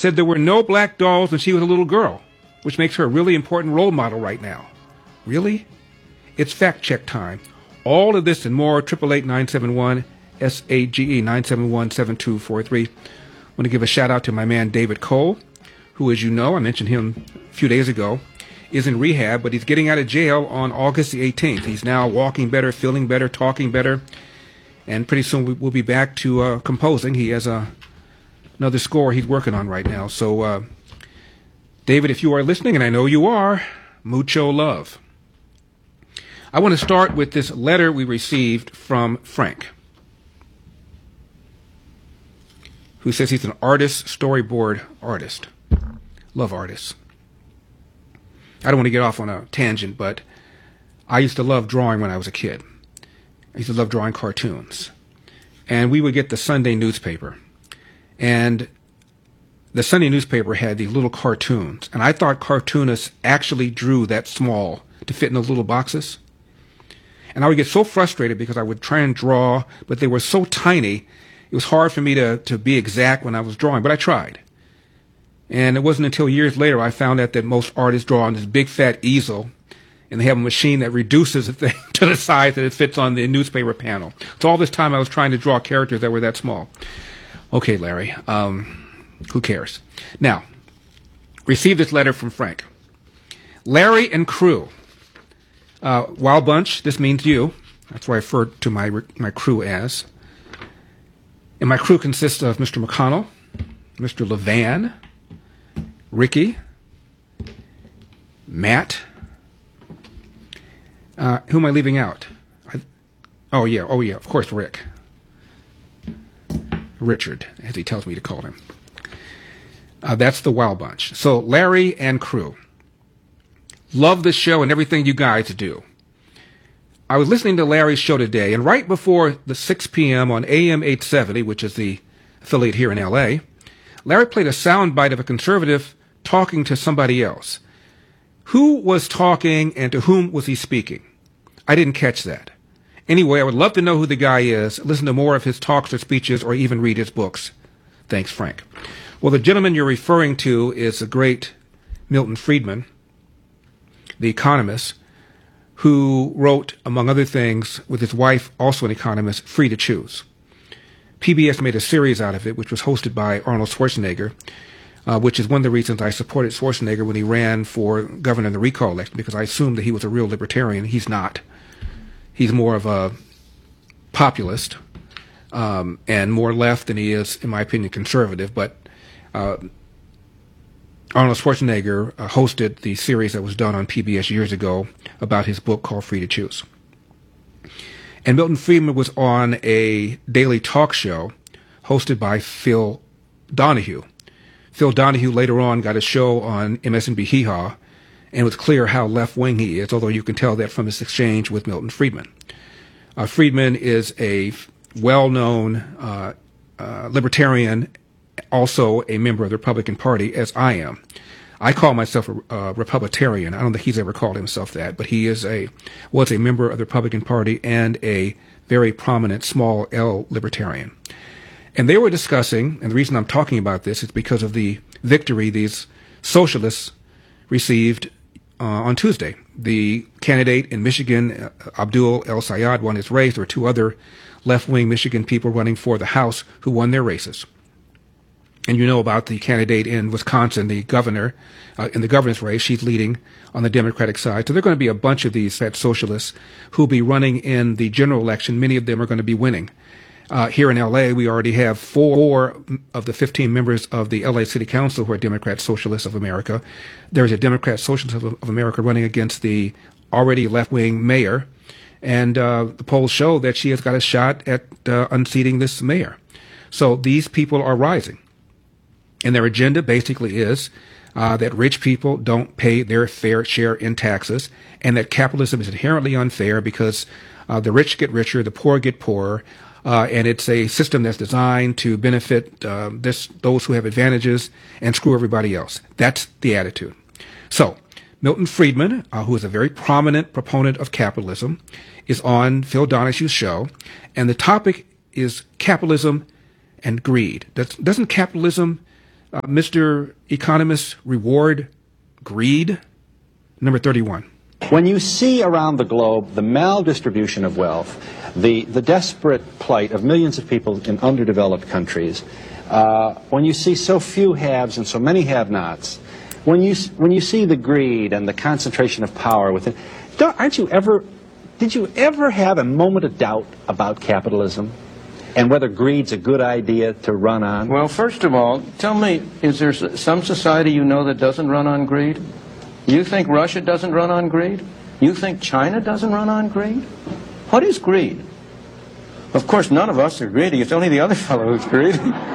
said there were no black dolls when she was a little girl, which makes her a really important role model right now. Really? It's fact check time. All of this and more, 888-971-SAGE, 971-7243. I want to give a shout out to my man David Cole, who, as you know, I mentioned him a few days ago, is in rehab, but he's getting out of jail on August the 18th. He's now walking better, feeling better, talking better, and pretty soon we'll be back to composing. He has another score he's working on right now. So, David, if you are listening, and I know you are, mucho love. I want to start with this letter we received from Frank, who says he's an artist, storyboard artist. Love artists. I don't want to get off on a tangent, but I used to love drawing when I was a kid. I used to love drawing cartoons. And we would get the Sunday newspaper. And the Sunday newspaper had these little cartoons. And I thought cartoonists actually drew that small to fit in those little boxes. And I would get so frustrated because I would try and draw, but they were so tiny, it was hard for me to be exact when I was drawing, but I tried. And it wasn't until years later I found out that most artists draw on this big fat easel, and they have a machine that reduces the thing to the size that it fits on the newspaper panel. So all this time I was trying to draw characters that were that small. Okay, Larry, who cares? Now, received this letter from Frank. Larry and crew. Wild Bunch, this means you. That's what I refer to my crew as. And my crew consists of Mr. McConnell, Mr. Levan, Ricky, Matt. Who am I leaving out? Oh yeah, of course, Rick. Richard, as he tells me to call him. That's the Wild Bunch. So Larry and crew. Love the show and everything you guys do. I was listening to Larry's show today, and right before the 6 p.m. on AM 870, which is the affiliate here in L.A., Larry played a soundbite of a conservative talking to somebody else. Who was talking and to whom was he speaking? I didn't catch that. Anyway, I would love to know who the guy is, listen to more of his talks or speeches, or even read his books. Thanks, Frank. Well, the gentleman you're referring to is the great Milton Friedman, the economist, who wrote, among other things, with his wife, also an economist, Free to Choose. PBS made a series out of it, which was hosted by Arnold Schwarzenegger, which is one of the reasons I supported Schwarzenegger when he ran for governor in the recall election, because I assumed that he was a real libertarian. He's not. He's more of a populist and more left than he is, in my opinion, conservative. But Arnold Schwarzenegger hosted the series that was done on PBS years ago about his book called Free to Choose. And Milton Friedman was on a daily talk show hosted by Phil Donahue. Phil Donahue later on got a show on MSNBC Hee Haw, and it was clear how left-wing he is, although you can tell that from his exchange with Milton Friedman. Friedman is a well-known libertarian, also a member of the Republican Party, as I am. I call myself a Republitarian. I don't think he's ever called himself that, but he was a member of the Republican Party and a very prominent small L libertarian. And they were discussing, and the reason I'm talking about this is because of the victory these socialists received on Tuesday. The candidate in Michigan, Abdul El-Sayed, won his race. There were two other left-wing Michigan people running for the House who won their races. And you know about the candidate in Wisconsin, the governor, in the governor's race. She's leading on the Democratic side. So there are going to be a bunch of these fat socialists who will be running in the general election. Many of them are going to be winning. Here in L.A., we already have 4 of the 15 members of the L.A. City Council who are Democrat Socialists of America. There's a Democrat Socialist of America running against the already left-wing mayor. And the polls show that she has got a shot at unseating this mayor. So these people are rising. And their agenda basically is that rich people don't pay their fair share in taxes, and that capitalism is inherently unfair because the rich get richer, the poor get poorer, and it's a system that's designed to benefit those who have advantages and screw everybody else. That's the attitude. So Milton Friedman, who is a very prominent proponent of capitalism, is on Phil Donahue's show, and the topic is capitalism and greed. Doesn't capitalism Mr. Economist, reward greed? Number 31. When you see around the globe the maldistribution of wealth, the desperate plight of millions of people in underdeveloped countries, when you see so few haves and so many have-nots, when you see the greed and the concentration of power within, did you ever have a moment of doubt about capitalism and whether greed's a good idea to run on? Well, first of all, tell me, is there some society you know that doesn't run on greed? You think Russia doesn't run on greed? You think China doesn't run on greed? What is greed? Of course, none of us are greedy. It's only the other fellow who's greedy.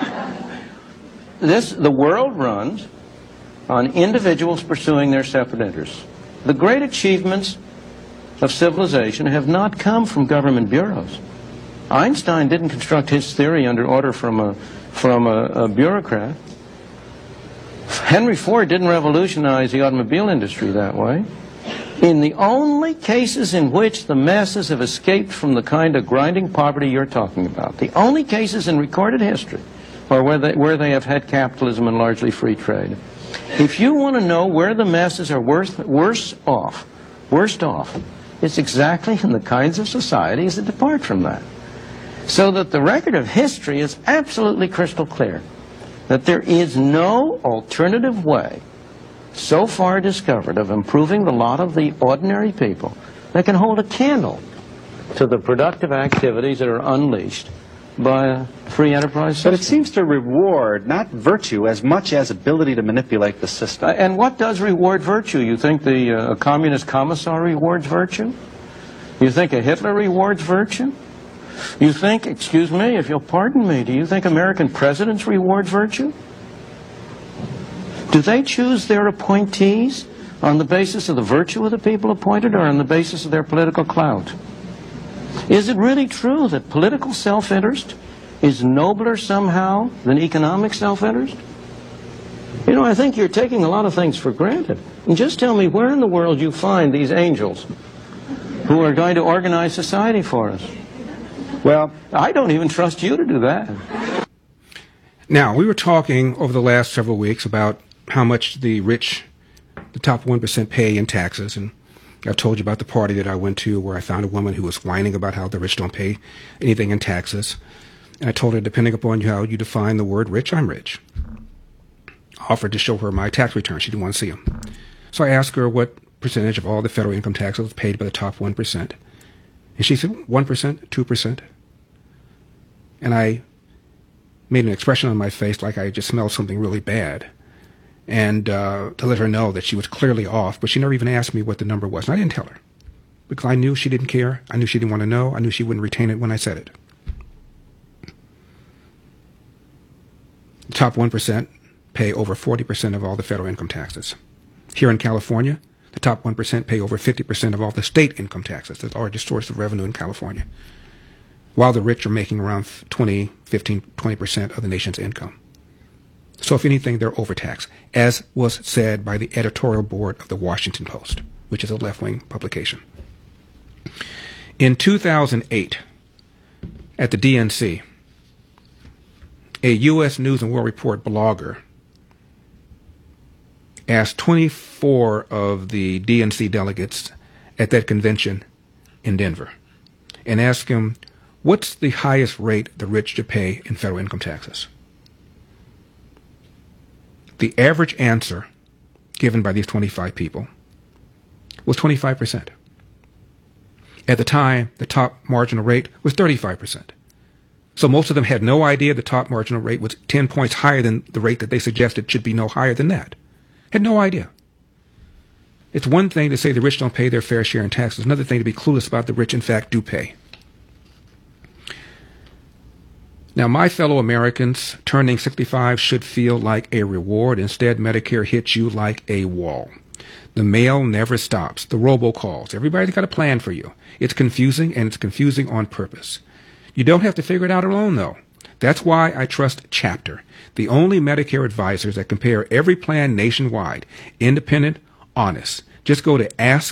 The world runs on individuals pursuing their separate interests. The great achievements of civilization have not come from government bureaus. Einstein didn't construct his theory under order from a bureaucrat. Henry Ford didn't revolutionize the automobile industry that way. In the only cases in which the masses have escaped from the kind of grinding poverty you're talking about, the only cases in recorded history are where they have had capitalism and largely free trade. If you want to know where the masses are worst off, it's exactly in the kinds of societies that depart from that. So that the record of history is absolutely crystal clear that there is no alternative way so far discovered of improving the lot of the ordinary people that can hold a candle to the productive activities that are unleashed by a free enterprise system. But it seems to reward not virtue as much as ability to manipulate the system. And what does reward virtue? You think a communist commissar rewards virtue? You think a Hitler rewards virtue? You think, excuse me, if you'll pardon me, do you think American presidents reward virtue? Do they choose their appointees on the basis of the virtue of the people appointed or on the basis of their political clout? Is it really true that political self-interest is nobler somehow than economic self-interest? You know, I think you're taking a lot of things for granted. And just tell me where in the world you find these angels who are going to organize society for us. Well, I don't even trust you to do that. Now, we were talking over the last several weeks about how much the rich, the top 1% pay in taxes. And I've told you about the party that I went to where I found a woman who was whining about how the rich don't pay anything in taxes. And I told her, depending upon how you define the word rich, I'm rich. I offered to show her my tax return. She didn't want to see them. So I asked her what percentage of all the federal income taxes was paid by the top 1%. And she said, 1%, 2%. And I made an expression on my face like I just smelled something really bad. And to let her know that she was clearly off, but she never even asked me what the number was. And I didn't tell her because I knew she didn't care. I knew she didn't want to know. I knew she wouldn't retain it when I said it. The top 1% pay over 40% of all the federal income taxes. Here in California, the top 1% pay over 50% of all the state income taxes, the largest source of revenue in California, while the rich are making around 20% of the nation's income. So if anything, they're overtaxed, as was said by the editorial board of the Washington Post, which is a left-wing publication. In 2008, at the DNC, a U.S. News and World Report blogger asked 24 of the DNC delegates at that convention in Denver and asked them, what's the highest rate the rich should pay in federal income taxes? The average answer given by these 25 people was 25%. At the time, the top marginal rate was 35%. So most of them had no idea the top marginal rate was 10 points higher than the rate that they suggested should be no higher than that. Had no idea. It's one thing to say the rich don't pay their fair share in taxes. Another thing to be clueless about the rich, in fact, do pay. Now, my fellow Americans, turning 65 should feel like a reward. Instead, Medicare hits you like a wall. The mail never stops. The robocalls. Everybody's got a plan for you. It's confusing, and it's confusing on purpose. You don't have to figure it out alone, though. That's why I trust Chapter, the only Medicare advisors that compare every plan nationwide, independent, honest. Just go to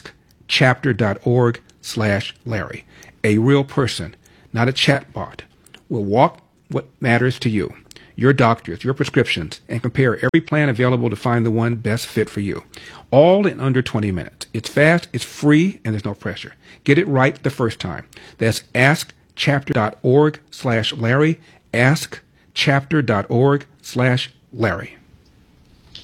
askchapter.org/Larry. A real person, not a chatbot, will walk what matters to you. your doctors, your prescriptions, and compare every plan available to find the one best fit for you. All in under 20 minutes. It's fast, it's free, and there's no pressure. Get it right the first time. That's askchapter.org/Larry, askchapter.org/Larry.